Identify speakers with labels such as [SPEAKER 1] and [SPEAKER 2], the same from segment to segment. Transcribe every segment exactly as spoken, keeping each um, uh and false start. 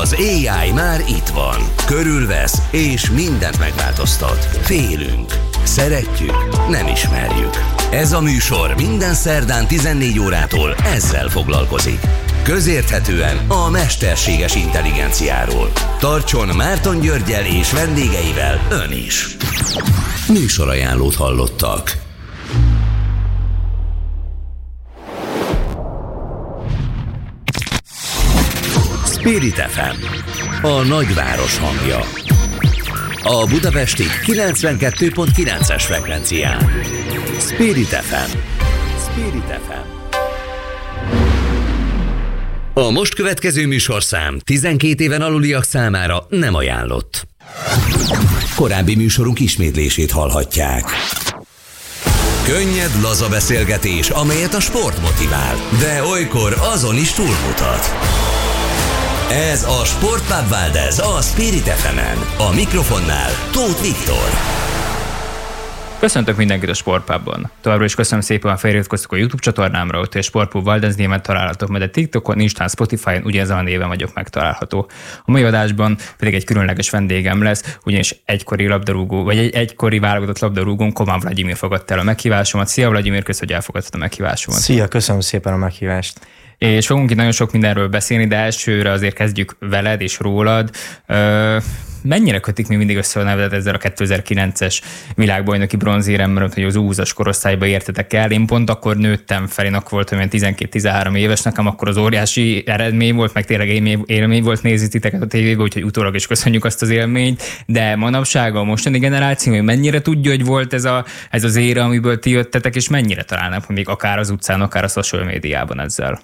[SPEAKER 1] Az á i már itt van. Körülvesz és mindent megváltoztat. Félünk. Szeretjük. Nem ismerjük. Ez a műsor minden szerdán tizennégy órától ezzel foglalkozik. Közérthetően a mesterséges intelligenciáról. Tartson Márton Györggyel és vendégeivel ön is. Műsorajánlót hallottak. Spirit ef em, a nagyváros hangja. A budapesti kilencvenkettő pont kilences frekvencián. Spirit ef em. Spirit ef em. A most következő műsorszám tizenkét éven aluliak számára nem ajánlott. Korábbi műsorunk ismétlését hallhatják. Könnyed, laza beszélgetés, amelyet a sport motivál, de olykor azon is túlmutat. Ez a Sportpub Valdez a Spirit ef emen. A mikrofonnál Tóth Viktor.
[SPEAKER 2] Köszöntök mindenkit a Sportpubban. Továbbra is köszönöm szépen, a feliratkoztok a YouTube csatornámra, ott a Sportpub Valdez néven találhatok, mert a TikTokon, Instán, Spotify-on ugyanezen a néven vagyok megtalálható. A mai adásban pedig egy különleges vendégem lesz, ugyanis egykori labdarúgó, vagy egy egykori válogatott labdarúgón, Koman Vladimir fogadta el a meghívásomat. Szia Vladimir, köszönöm, hogy elfogadtad a meghívásomat.
[SPEAKER 3] Szia, köszönöm szépen a meghívást.
[SPEAKER 2] És fogunk itt nagyon sok mindenről beszélni, de elsőre azért kezdjük veled és rólad. Ö, mennyire kötik még mindig össze a nevedet ezzel a kétezer-kilences világbajnoki bronzéremmel, hogy az U húszas korosztályba értetek el? Én pont akkor nőttem fel, én akkor voltam olyan tizenkét-tizenhárom éves, nekem akkor az óriási eredmény volt, meg tényleg élmény, élmény volt nézni titeket a tévében, úgyhogy utólag is köszönjük azt az élményt, de manapság a mostani generáció hogy mennyire tudja, hogy volt ez, a, ez az éra, amiből ti jöttetek, és mennyire találnak még akár az utcán, akár a social médiában ezzel?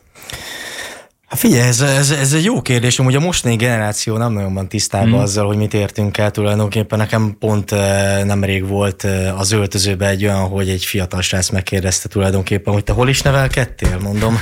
[SPEAKER 3] Hát figyelj, ez, ez, ez egy jó kérdés, amúgy a mostani generáció nem nagyon van tisztában mm. azzal, hogy mit értünk el tulajdonképpen. Nekem pont nemrég volt az öltözőben egy olyan, hogy egy fiatal srác megkérdezte tulajdonképpen, hogy te hol is nevelkedtél, mondom.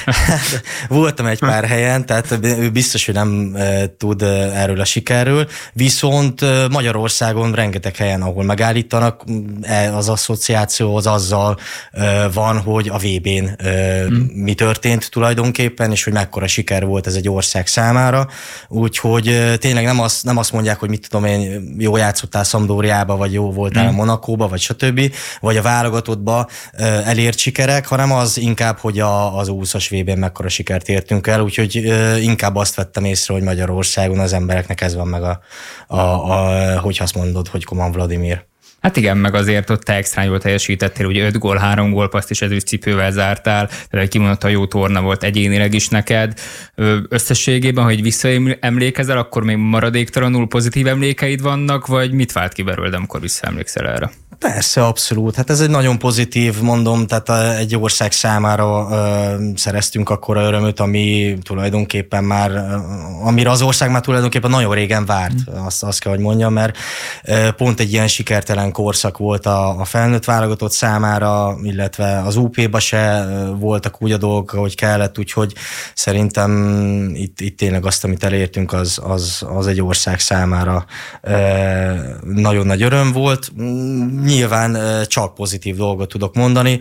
[SPEAKER 3] Voltam egy pár helyen, tehát ő biztos, hogy nem tud erről a sikerről, viszont Magyarországon rengeteg helyen, ahol megállítanak, az asszociáció az azzal van, hogy a vé bén mm. mi történt tulajdonképpen, és hogy mekkora siker volt ez egy ország számára, úgyhogy tényleg nem azt, nem azt mondják, hogy mit tudom én, jó játszottál Sampdoriába, vagy jó voltál mm. Monakóba, vagy stb., vagy a válogatottba elért sikerek, hanem az inkább, hogy a, az U húszas vé bén mekkora sikert értünk el, úgyhogy inkább azt vettem észre, hogy Magyarországon az embereknek ez van meg a, a, a hogy azt mondod, hogy Koman Vladimir.
[SPEAKER 2] Hát igen, meg azért ott te extra jól teljesítettél, ugye öt gól, három gólpaszt és ezüst cipővel zártál, tehát kimondottan jó torna volt egyénileg is neked. Összességében, hogy visszaemlékezel, akkor még maradéktalanul pozitív emlékeid vannak, vagy mit vált ki belőled, amikor visszaemlékszel erre?
[SPEAKER 3] Persze, abszolút. Hát ez egy nagyon pozitív, mondom, tehát egy ország számára ö, szereztünk akkora örömöt, ami tulajdonképpen már, amire az ország már tulajdonképpen nagyon régen várt, mm. azt, azt kell, hogy mondjam, mert ö, pont egy ilyen sikertelen korszak volt a, a felnőtt válogatott számára, illetve az u pé-ba se voltak úgy a dolgok, ahogy kellett, úgyhogy szerintem itt, itt tényleg azt, amit elértünk, az, az, az egy ország számára ö, nagyon nagy öröm volt. Nyilván csak pozitív dolgot tudok mondani.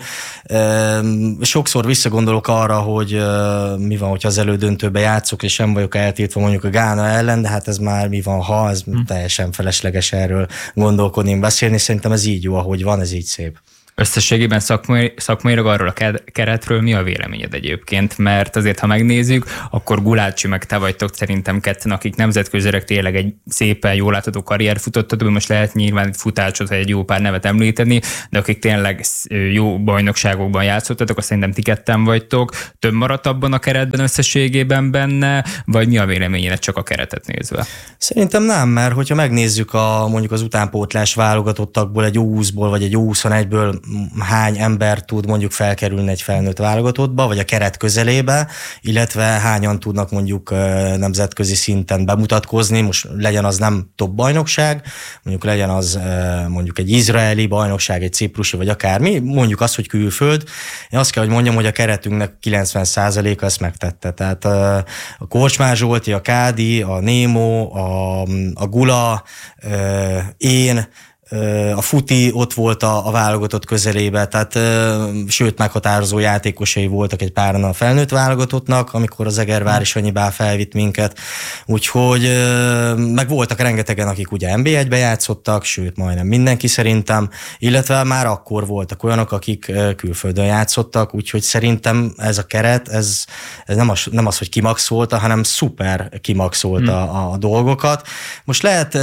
[SPEAKER 3] Sokszor visszagondolok arra, hogy mi van, hogyha az elődöntőbe játszok, és nem vagyok eltiltva mondjuk a Gána ellen, de hát ez már mi van, ha, ez hmm. teljesen felesleges erről gondolkodni, beszélni. Szerintem ez így jó, ahogy van, ez így szép.
[SPEAKER 2] Összességében szakmai, szakmailag arról a keretről mi a véleményed egyébként? Mert azért, ha megnézzük, akkor Gulácsi meg te vagytok szerintem ketten, akik nemzetközileg tényleg egy szépen jól látható karrier futottatok, most lehet nyilván egy futácsot vagy egy jó pár nevet említeni, de akik tényleg jó bajnokságokban játszottatok, azt szerintem ti ketten vagytok. Több maradt abban a keretben összességében benne, vagy mi a véleményed csak a keretet nézve?
[SPEAKER 3] Szerintem nem, mert hogyha megnézzük a, mondjuk az utánpótlás válogatottakból, egy U húszból vagy egy U huszonegyből hány ember tud mondjuk felkerülni egy felnőtt válogatottba, vagy a keret közelébe, illetve hányan tudnak mondjuk nemzetközi szinten bemutatkozni, most legyen az nem top bajnokság, mondjuk legyen az mondjuk egy izraeli bajnokság, egy ciprusi, vagy akármi, mondjuk azt, hogy külföld. Én azt kell, hogy mondjam, hogy a keretünknek kilencven százaléka ezt megtette. Tehát a Korcsmár Zsolti, a Kádi, a Némo, a, a Gula, én, a futi ott volt a, a válogatott közelébe, tehát sőt meghatározó játékosai voltak egy páran a felnőtt válogatottnak, amikor az Egervári Sanyi Bál felvitt minket, úgyhogy meg voltak rengetegen, akik ugye en bé egybe játszottak, sőt majdnem mindenki szerintem, illetve már akkor voltak olyanok, akik külföldön játszottak, úgyhogy szerintem ez a keret, ez, ez nem, az, nem az, hogy kimaxolta, hanem szuper kimaxolta hmm. a, a dolgokat. Most lehet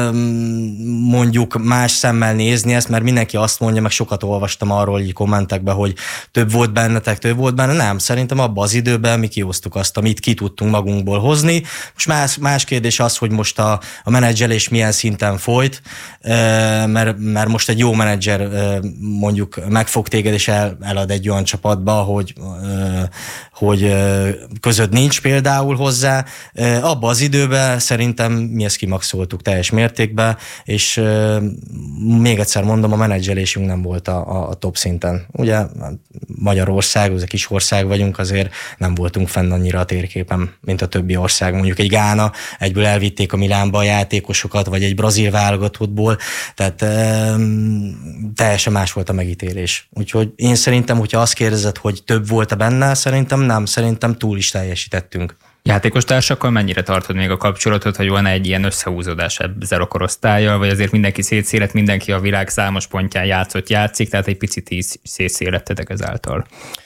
[SPEAKER 3] mondjuk más szemmel nézni ezt, mert mindenki azt mondja, meg sokat olvastam arról így kommentekben, hogy több volt bennetek, több volt benne. Nem, szerintem abban az időben mi kihoztuk azt, amit ki tudtunk magunkból hozni. Most más, más kérdés az, hogy most a, a menedzselés milyen szinten folyt, mert, mert most egy jó menedzser mondjuk megfog téged és el, elad egy olyan csapatba, hogy, hogy között nincs például hozzá. Abban az időben szerintem mi ezt kimaxoltuk teljes mértékben, és még egyszer mondom, a menedzselésünk nem volt a, a top szinten. Ugye Magyarország, az egy kis ország vagyunk, azért nem voltunk fenn annyira a térképen, mint a többi ország. Mondjuk egy Gána, egyből elvitték a Milánba a játékosokat, vagy egy brazil válogatottból, tehát e, teljesen más volt a megítélés. Úgyhogy én szerintem, hogyha azt kérdezed, hogy több volt-e benne, szerintem nem, szerintem túl is teljesítettünk.
[SPEAKER 2] Játékos társakkal mennyire tartod még a kapcsolatot, hogy van egy ilyen összehúzódás ezzel a korosztállyal, vagy azért mindenki szétszélet, mindenki a világ számos pontján játszott, játszik, tehát egy picit így szétszélettetek ezáltal?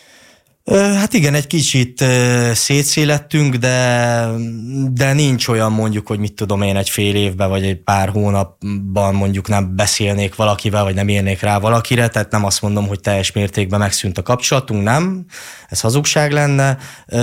[SPEAKER 3] Hát igen, egy kicsit szétszélettünk, de, de nincs olyan mondjuk, hogy mit tudom én egy fél évben, vagy egy pár hónapban mondjuk nem beszélnék valakivel, vagy nem érnék rá valakire, tehát nem azt mondom, hogy teljes mértékben megszűnt a kapcsolatunk, nem, ez hazugság lenne.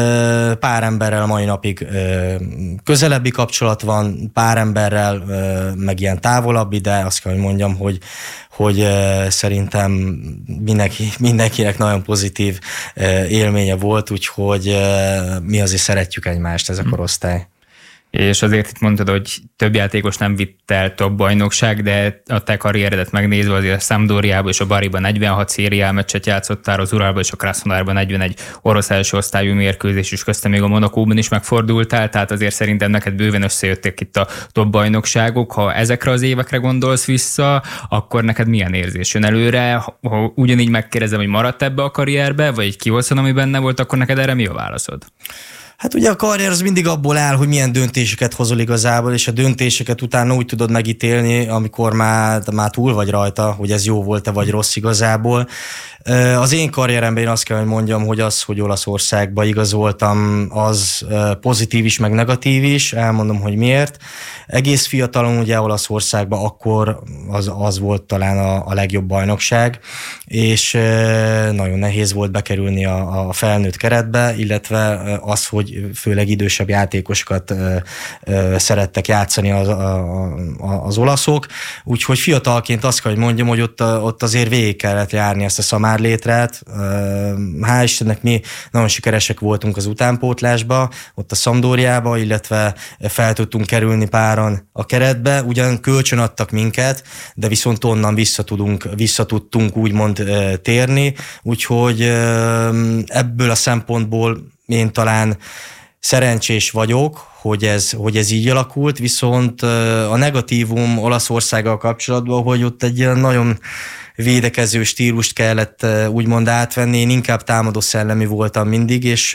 [SPEAKER 3] Pár emberrel mai napig közelebbi kapcsolat van, pár emberrel meg ilyen távolabbi, de azt kell, hogy mondjam, hogy hogy szerintem mindenki, mindenkinek nagyon pozitív élménye volt, úgyhogy mi azért szeretjük egymást, ez a korosztály.
[SPEAKER 2] És azért itt mondtad, hogy több játékos nem vitt el top bajnokság, de a te karrieredet megnézve azért a Sampdoriában és a Bariban negyvenhat szériá meccset játszottál, az Uralban és a Krasnodarban negyvenegy orosz első osztályú mérkőzés, és köztem még a Monacóban is megfordultál, tehát azért szerintem neked bőven összejöttek itt a top bajnokságok. Ha ezekre az évekre gondolsz vissza, akkor neked milyen érzés jön előre? Ha ugyanígy megkérdezem, hogy maradt ebbe a karrierbe, vagy kihozod, ami benne volt, akkor neked erre mi a válaszod?
[SPEAKER 3] Hát ugye a karrier az mindig abból áll, hogy milyen döntéseket hozol igazából, és a döntéseket utána úgy tudod megítélni, amikor már, már túl vagy rajta, hogy ez jó volt-e vagy rossz igazából. Az én karrieremben én azt kell, hogy mondjam, hogy az, hogy Olaszországba igazoltam, az pozitív is, meg negatív is. Elmondom, hogy miért. Egész fiatalon ugye Olaszországban akkor az, az volt talán a, a legjobb bajnokság, és nagyon nehéz volt bekerülni a, a felnőtt keretbe, illetve az, hogy főleg idősebb játékosokat szerettek játszani az, a, a, az olaszok. Úgyhogy fiatalként azt kell, hogy mondjam, hogy ott, ott azért végig kellett járni ezt a szamárlétrát. Hál' Istennek mi nagyon sikeresek voltunk az utánpótlásba, ott a Sampdoriába, illetve fel tudtunk kerülni páran a keretbe. Ugyan kölcsön adtak minket, de viszont onnan visszatudunk, visszatudtunk úgymond térni. Úgyhogy ebből a szempontból én talán szerencsés vagyok, hogy ez, hogy ez így alakult, viszont a negatívum Olaszországgal kapcsolatban, hogy ott egy ilyen nagyon védekező stílust kellett úgymond átvenni, én inkább támadó szellemi voltam mindig, és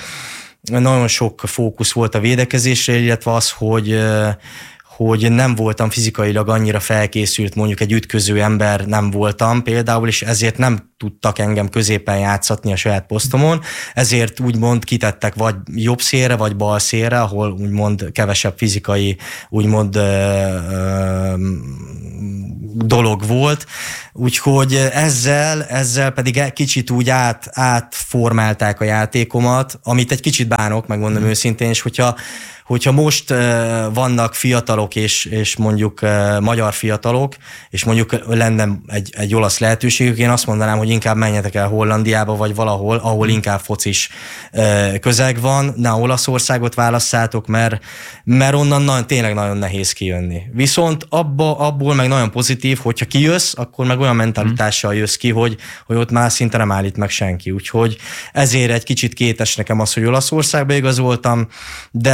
[SPEAKER 3] nagyon sok fókusz volt a védekezésre, illetve az, hogy hogy nem voltam fizikailag annyira felkészült, mondjuk egy ütköző ember nem voltam például, és ezért nem tudtak engem középen játszatni a saját posztomon, ezért úgymond kitettek vagy jobb szélre, vagy bal szélre, ahol úgymond kevesebb fizikai úgymond ö, ö, dolog volt, úgyhogy ezzel, ezzel pedig kicsit úgy át, átformálták a játékomat, amit egy kicsit bánok, megmondom mm. őszintén, és hogyha hogyha most uh, vannak fiatalok, és, és mondjuk uh, magyar fiatalok, és mondjuk lenne egy, egy olasz lehetőségük, én azt mondanám, hogy inkább menjetek el Hollandiába, vagy valahol, ahol inkább focis uh, közeg van, ne Olaszországot válasszátok, mert, mert onnan nagyon, tényleg nagyon nehéz kijönni. Viszont abba, abból meg nagyon pozitív, hogyha kijössz, akkor meg olyan mentalitással jössz ki, hogy, hogy ott már szinte nem állít meg senki. Úgyhogy ezért egy kicsit kétes nekem az, hogy Olaszországba igazoltam, de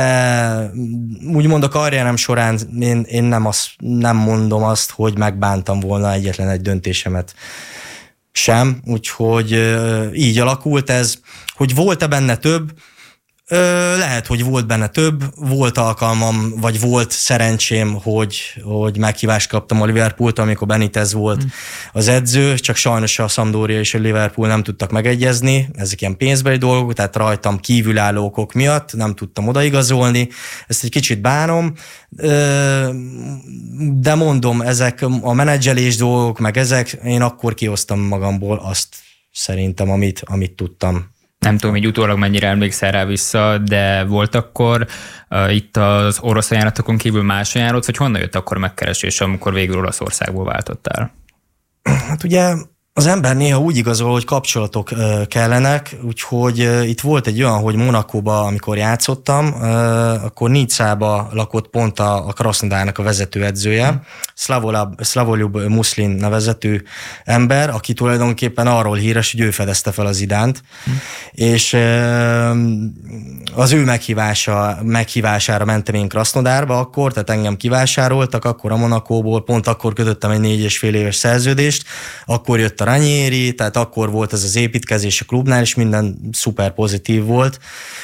[SPEAKER 3] úgymond a karrierem során én, én nem, azt, nem mondom azt, hogy megbántam volna egyetlen egy döntésemet sem, úgyhogy így alakult ez, hogy volt-e benne több, Ö, lehet, hogy volt benne több, volt alkalmam, vagy volt szerencsém, hogy, hogy meghívást kaptam a Liverpooltól, amikor Benitez volt mm. az edző, csak sajnos a Sampdoria és a Liverpool nem tudtak megegyezni, ezek ilyen pénzbeli dolgok, tehát rajtam kívülálló okok miatt nem tudtam odaigazolni, ezt egy kicsit bánom, ö, de mondom, ezek a menedzselés dolgok, meg ezek, én akkor kihoztam magamból azt szerintem, amit, amit tudtam.
[SPEAKER 2] Nem tudom, hogy utólag mennyire emlékszel rá vissza, de volt akkor uh, itt az orosz ajánlatokon kívül más ajánlott, vagy honnan jött akkor megkeresés, amikor végül Olaszországból váltottál?
[SPEAKER 3] Hát ugye az ember néha úgy igazol, hogy kapcsolatok uh, kellenek, úgyhogy uh, itt volt egy olyan, hogy Monakóba, amikor játszottam, uh, akkor Nicába lakott pont a, a Krasnodarnak a vezetőedzője, hmm. Slavoljub Muszlin nevezetű ember, aki tulajdonképpen arról híres, hogy ő fedezte fel az Zidánt, hmm. és uh, az ő meghívása, meghívására mentem én Krasnodarba akkor, tehát engem kivásároltak, akkor a Monakóból, pont akkor kötöttem egy négy és fél éves szerződést, akkor jött a Ranieri, tehát akkor volt ez az építkezés a klubnál, és minden szuper pozitív volt,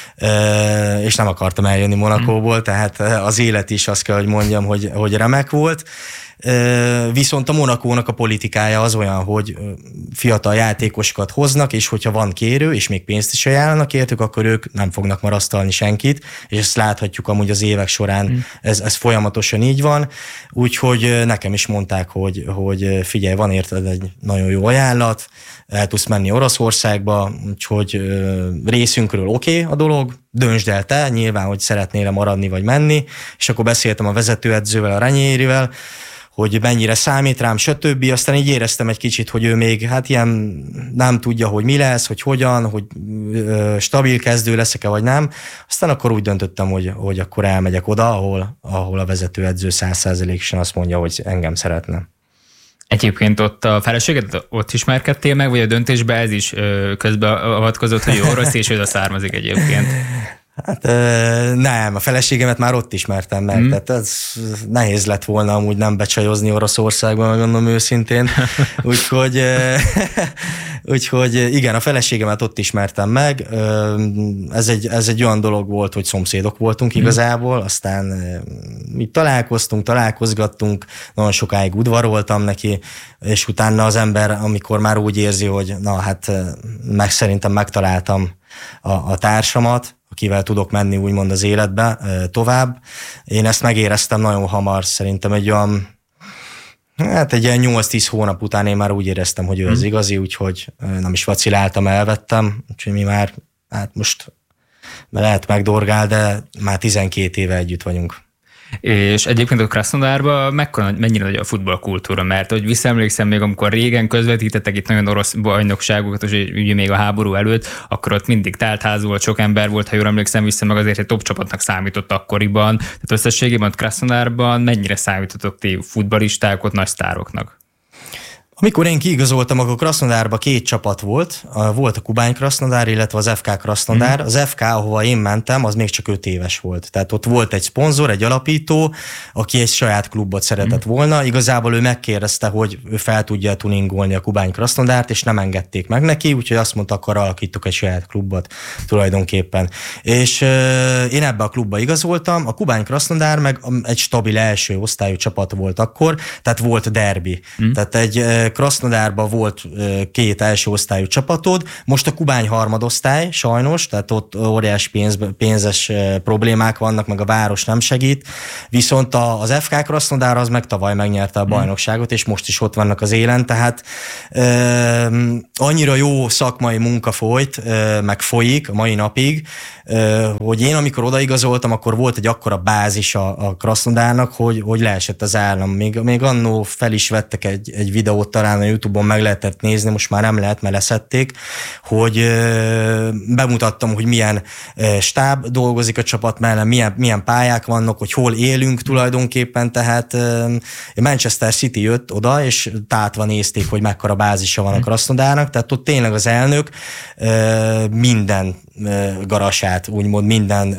[SPEAKER 3] és nem akartam eljönni Monakóból, tehát az élet is azt kell, hogy mondjam, hogy, hogy remek volt. Viszont a Monakónak a politikája az olyan, hogy fiatal játékosokat hoznak, és hogyha van kérő, és még pénzt is ajánlanak értük, akkor ők nem fognak marasztalni senkit, és ezt láthatjuk amúgy az évek során, mm. ez, ez folyamatosan így van, úgyhogy nekem is mondták, hogy, hogy figyelj, van érted egy nagyon jó ajánlat, el tudsz menni Oroszországba, úgyhogy részünkről oké okay a dolog, döntsd el te, nyilván, hogy szeretnél maradni vagy menni, és akkor beszéltem a vezetőedzővel, a Ranierivel, hogy mennyire számít rám, stb. Aztán így éreztem egy kicsit, hogy ő még hát ilyen nem tudja, hogy mi lesz, hogy hogyan, hogy ö, stabil kezdő leszek-e, vagy nem. Aztán akkor úgy döntöttem, hogy, hogy akkor elmegyek oda, ahol, ahol a vezetőedző száz százalékosan azt mondja, hogy engem szeretne.
[SPEAKER 2] Egyébként ott a feleséget ott ismerkedtél meg, vagy a döntésbe ez is közbeavatkozott, hogy orosz, és oda származik egyébként?
[SPEAKER 3] Hát nem, a feleségemet már ott ismertem meg, mm. tehát ez nehéz lett volna amúgy nem becsajozni Oroszországban, megmondom őszintén, úgyhogy, úgyhogy igen, a feleségemet ott ismertem meg, ez egy, ez egy olyan dolog volt, hogy szomszédok voltunk igazából, aztán mi találkoztunk, találkozgattunk, nagyon sokáig udvaroltam neki, és utána az ember, amikor már úgy érzi, hogy na hát meg szerintem megtaláltam a, a társamat, akivel tudok menni úgymond az életbe tovább. Én ezt megéreztem nagyon hamar, szerintem egy olyan, hát egy ilyen nyolc-tíz hónap után én már úgy éreztem, hogy ő az igazi, úgyhogy nem is vaciláltam, elvettem, úgyhogy mi már, hát most lehet megdorgál, de már tizenkét éve együtt vagyunk.
[SPEAKER 2] És egyébként a Krasnodarban mekkora, mennyire nagy a futballkultúra, mert hogy visszaemlékszem még, amikor régen közvetítettek itt nagyon orosz bajnokságokat, és ugye még a háború előtt, akkor ott mindig teltház volt, sok ember volt, ha jól emlékszem vissza, meg azért egy top csapatnak számított akkoriban. Tehát összességében Krasnodarban mennyire számítottok ti futballisták, ott nagy sztároknak?
[SPEAKER 3] Amikor én kiigazoltam, akkor Krasnodarban két csapat volt, volt a Kubány Krasnodar, illetve az ef ká Krasnodar. Mm. Az ef ká, ahova én mentem, az még csak öt éves volt. Tehát ott volt egy szponzor, egy alapító, aki egy saját klubot szeretett mm. volna. Igazából ő megkérdezte, hogy ő fel tudja tuningolni a Kubány Krasnodart, és nem engedték meg neki, úgyhogy azt mondta, akkor alakítok egy saját klubot tulajdonképpen. És euh, én ebbe a klubba igazoltam, a Kubány Krasnodar meg egy stabil első osztályú csapat volt akkor, tehát volt derbi. Mm. Tehát egy Krasnodarban volt két első osztályú csapatod, most a Kubány harmadosztály, sajnos, tehát ott óriás pénz, pénzes problémák vannak, meg a város nem segít, viszont az ef ká Krasnodar az meg tavaly megnyerte a bajnokságot, és most is ott vannak az élen, tehát euh, annyira jó szakmai munka folyt, euh, meg folyik a mai napig, euh, hogy én amikor odaigazoltam, akkor volt egy akkora bázis a, a Krasnodarnak, hogy, hogy leesett az állam. Még, még annó fel is vettek egy, egy videót, talán a YouTube-on meg lehetett nézni, most már nem lehet, mert leszették, hogy ö, bemutattam, hogy milyen ö, stáb dolgozik a csapat mellett, milyen, milyen pályák vannak, hogy hol élünk tulajdonképpen, tehát ö, Manchester City jött oda, és tátva nézték, hogy mekkora bázisa van a Krasnodarnak, tehát ott tényleg az elnök ö, minden garasát, úgymond minden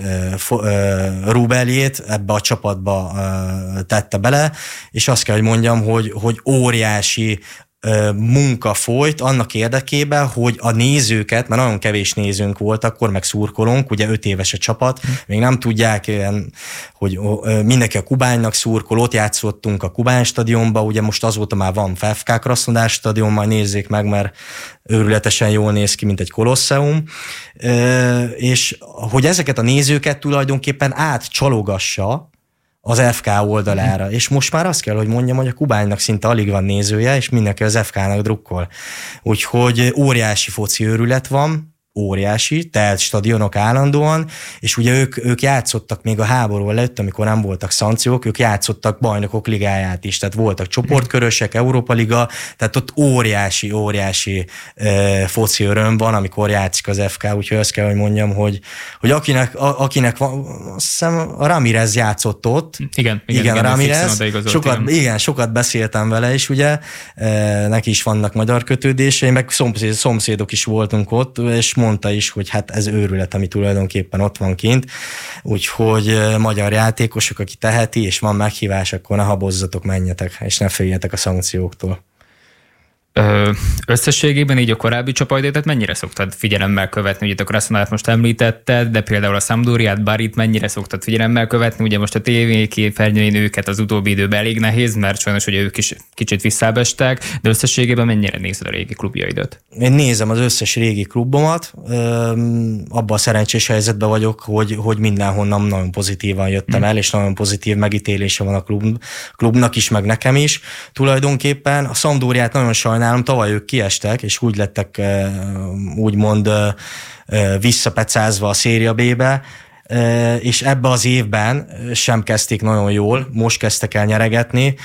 [SPEAKER 3] rúbeljét ebbe a csapatba tette bele, és azt kell, hogy mondjam, hogy, hogy óriási munka folyt annak érdekében, hogy a nézőket, mert nagyon kevés nézőnk volt, akkor meg szurkolónk, ugye öt éves a csapat, még nem tudják, hogy mindenki a Kubánynak szurkol, ott játszottunk a Kubány stadionba, ugye most azóta már van ef ká Krasnodar stadion, majd nézzék meg, mert őrületesen jól néz ki, mint egy kolosseum, és hogy ezeket a nézőket tulajdonképpen átcsalogassa az ef ká oldalára, és most már azt kell, hogy mondjam, hogy a Kubánynak szinte alig van nézője, és mindenki az ef ká-nak drukkol. Úgyhogy óriási foci őrület van, óriási, telt stadionok állandóan, és ugye ők, ők játszottak még a háború előtt, amikor nem voltak szankciók, ők játszottak bajnokok ligáját is, tehát voltak csoportkörösek, Európa Liga, tehát ott óriási, óriási e, foci öröm van, amikor játszik az ef ká, úgyhogy azt kell, hogy mondjam, hogy, hogy akinek, a, akinek van, azt hiszem a Ramirez játszott ott.
[SPEAKER 2] Igen, igen,
[SPEAKER 3] igen,
[SPEAKER 2] igen,
[SPEAKER 3] Ramirez, sokat,
[SPEAKER 2] igen.
[SPEAKER 3] igen, sokat beszéltem vele is, ugye, e, neki is vannak magyar kötődései, meg szomszéd, szomszédok is voltunk ott, és mondta is, hogy hát ez őrület, ami tulajdonképpen ott van kint, úgyhogy magyar játékosok, aki teheti, és van meghívás, akkor ne habozzatok, menjetek, és ne féljetek a szankcióktól.
[SPEAKER 2] Ö, összességében így a korábbi csapataidat mennyire szoktad figyelemmel követni? Ugye a Krasnodart most említetted, de például a Sampdoriát, Barit mennyire szoktad figyelemmel követni? Ugye most a té vé képernyőn őket az utóbbi időben elég nehéz, mert sajnos ugye ők is kicsit visszábestek, de összességében mennyire nézed a régi klubjaidat?
[SPEAKER 3] Én nézem az összes régi klubomat, abban a szerencsés helyzetben vagyok, hogy, hogy mindenhonnan nagyon pozitívan jöttem el, és nagyon pozitív megítélése van a klub, klubnak is, meg nekem is. Tulajdonképpen a Sampdoriát nagyon sajnálom, tavaly ők kiestek, és úgy lettek úgymond visszapecázva a Széria B-be, és ebbe az évben sem kezdték nagyon jól, most kezdtek el nyeregetni.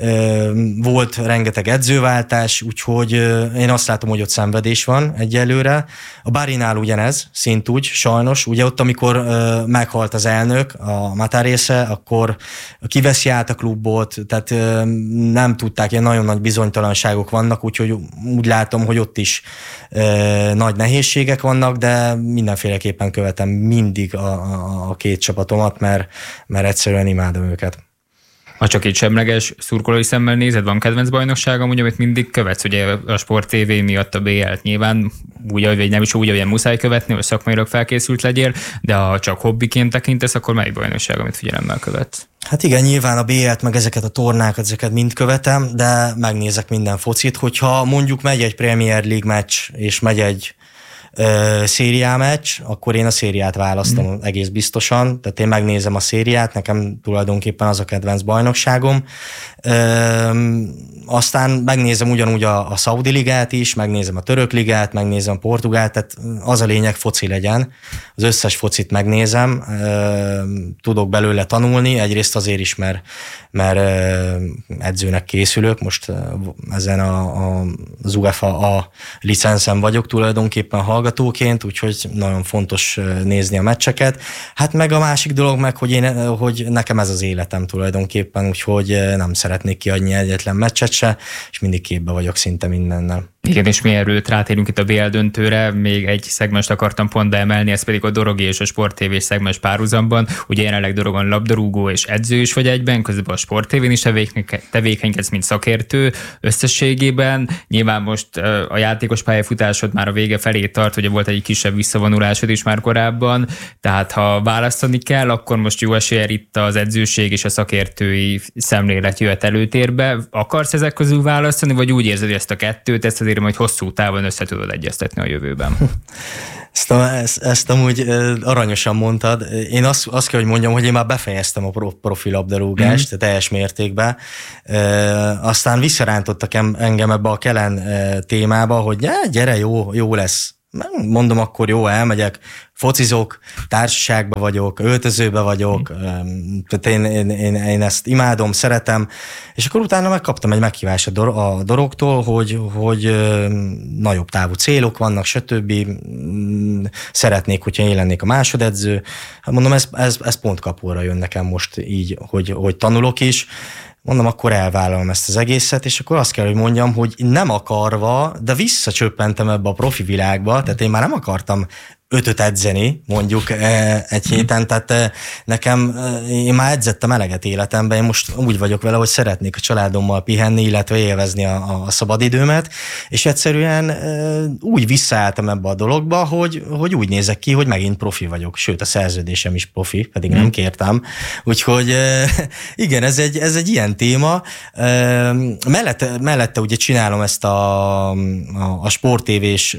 [SPEAKER 3] Volt rengeteg edzőváltás, úgyhogy én azt látom, hogy ott szenvedés van egyelőre. A Barinál ugyanez, szintúgy, sajnos. Ugye ott, amikor meghalt az elnök, a Matarésze, akkor kiveszi át a klubot, tehát nem tudták, ilyen nagyon nagy bizonytalanságok vannak, úgyhogy úgy látom, hogy ott is nagy nehézségek vannak, de mindenféleképpen követem mindig a a két csapatomat, mert, mert egyszerűen imádom őket.
[SPEAKER 2] Ha csak egy semleges szurkolói szemmel nézed, van kedvenc bajnokságom, ugye, amit mindig követsz, ugye a Sport té vé miatt a bé el-t nyilván, úgy, vagy nem is úgy, hogy muszáj követni, hogy szakmailag felkészült legyél, de ha csak hobbiként tekintesz, akkor melyik bajnokság, amit figyelemmel követsz?
[SPEAKER 3] Hát igen, nyilván a bé el-t, meg ezeket a tornákat, ezeket mind követem, de megnézek minden focit, hogyha mondjuk megy egy Premier League meccs, és megy egy Uh, szériá meccs, akkor én a szériát választom mm. egész biztosan, tehát én megnézem a szériát, nekem tulajdonképpen az a kedvenc bajnokságom. Uh, aztán megnézem ugyanúgy a, a Szaudi ligát is, megnézem a török ligát, megnézem a portugált, tehát az a lényeg, foci legyen. Az összes focit megnézem, uh, tudok belőle tanulni, egyrészt azért is, mert, mert uh, edzőnek készülök, most uh, ezen a, a, az UEFA a licenszem vagyok tulajdonképpen hallgatóként, úgyhogy nagyon fontos nézni a meccseket. Hát meg a másik dolog meg, hogy, én, hogy nekem ez az életem tulajdonképpen, úgyhogy nem szeretnék kiadni egyetlen meccset se, és mindig képbe vagyok szinte mindennel.
[SPEAKER 2] Igen, és mi erről rátérünk itt a bé el döntőre, még egy szegmest akartam pont beemelni, ez pedig a Dorogi és a Sport té vé szegmens párhuzamban. Ugye jelenleg Dorogon labdarúgó és edző is vagy egyben, közben a Sport té vén is tevékenykedsz, mint szakértő összességében. Nyilván most a játékos pályafutásod már a vége felé tart, ugye volt egy kisebb visszavonulásod is már korábban, tehát ha választani kell, akkor most jó eséllyel itt az edzőség és a szakértői szemlélet jöhet előtérbe. Akarsz ezek közül választani, vagy úgy érzed, hogy ezt a kettőt, ezt azért majd hosszú távon össze tudod egyeztetni a jövőben?
[SPEAKER 3] Ezt, a, ezt, ezt amúgy aranyosan mondtad. Én azt, azt kell, hogy mondjam, hogy én már befejeztem a profi labdarúgást, mm-hmm. teljes mértékben. E, aztán visszarántottak engem ebbe a Kelen témába, hogy ja, gyere, jó, jó lesz. Mondom, akkor jó, elmegyek, focizok, társaságban vagyok, öltözőben vagyok, tehát én, én, én, én ezt imádom, szeretem, és akkor utána megkaptam egy meghívást a, Dor- a Dorogtól, hogy, hogy nagyobb távú célok vannak, stb. Szeretnék, hogyha én lennék a másodedző. Hát mondom, ez, ez, ez pont kapóra jön nekem most így, hogy, hogy tanulok is. Mondom, akkor elvállalom ezt az egészet, és akkor azt kell, hogy mondjam, hogy nem akarva, de visszacsöppentem ebbe a profi világba, tehát én már nem akartam ötöt edzeni, mondjuk egy héten, tehát nekem, én már edzettem eleget életemben, én most úgy vagyok vele, hogy szeretnék a családommal pihenni, illetve élvezni a, a szabadidőmet, és egyszerűen úgy visszaálltam ebbe a dologba, hogy, hogy úgy nézek ki, hogy megint profi vagyok, sőt a szerződésem is profi, pedig nem kértem, úgyhogy igen, ez egy, ez egy ilyen téma. Mellette, mellette ugye csinálom ezt a, a, a sporttévés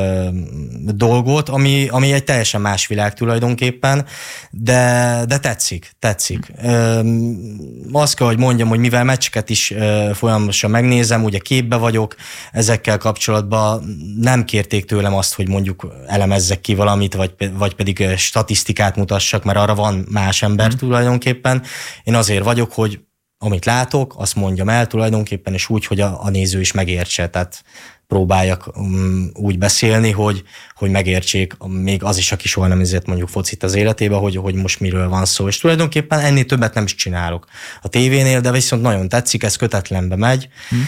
[SPEAKER 3] dolgot, ami ami egy teljesen más világ tulajdonképpen, de, de tetszik, tetszik. Ö, azt kell, hogy mondjam, hogy mivel meccseket is ö, folyamatosan megnézem, ugye képbe vagyok, ezekkel kapcsolatban nem kérték tőlem azt, hogy mondjuk elemezzek ki valamit, vagy, vagy pedig statisztikát mutassak, mert arra van más ember mm. tulajdonképpen. Én azért vagyok, hogy amit látok, azt mondjam el tulajdonképpen, és úgy, hogy a, a néző is megértse, tehát próbáljak um, úgy beszélni, hogy, hogy megértsék még az is, aki soha nem nézett mondjuk focit az életébe, hogy, hogy most miről van szó. És tulajdonképpen ennél többet nem is csinálok a tévénél, de viszont nagyon tetszik, ez kötetlenbe megy. Hmm.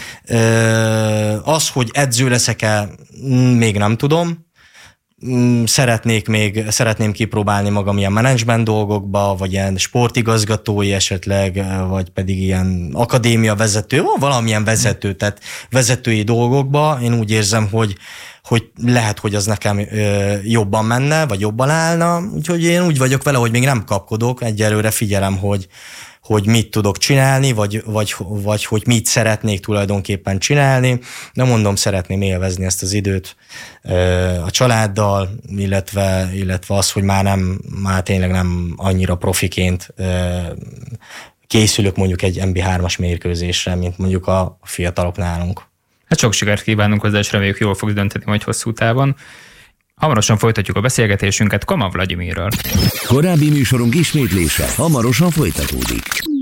[SPEAKER 3] Az, hogy edző leszek-e, még nem tudom. Szeretnék még, szeretném kipróbálni magam ilyen menedzsment dolgokba, vagy ilyen sportigazgatói esetleg, vagy pedig ilyen akadémia vezető, vagy valamilyen vezető, tehát vezetői dolgokba. Én úgy érzem, hogy, hogy lehet, hogy az nekem jobban menne, vagy jobban állna, úgyhogy én úgy vagyok vele, hogy még nem kapkodok, egyelőre figyelem, hogy hogy mit tudok csinálni, vagy, vagy, vagy hogy mit szeretnék tulajdonképpen csinálni. De mondom, szeretném élvezni ezt az időt a családdal, illetve, illetve az, hogy már nem, már tényleg nem annyira profiként készülök mondjuk egy en bé hármas mérkőzésre, mint mondjuk a fiatalok nálunk.
[SPEAKER 2] Hát sok sikert kívánunk hozzá, és reméljük jól fogsz dönteni majd hosszú távon. Hamarosan folytatjuk a beszélgetésünket Kama Vlagyimirral.
[SPEAKER 1] Korábbi műsorunk ismétlése hamarosan folytatódik.